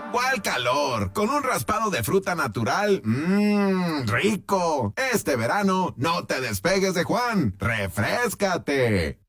¿Cuál calor? Con un raspado de fruta natural. ¡Mmm! ¡Rico! Este verano no te despegues de Juan. ¡Refréscate!